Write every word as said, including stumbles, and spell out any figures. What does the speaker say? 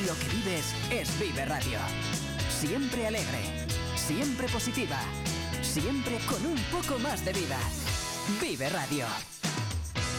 radio que vives es Vive Radio. Siempre alegre, siempre positiva, siempre con un poco más de vida. Vive Radio.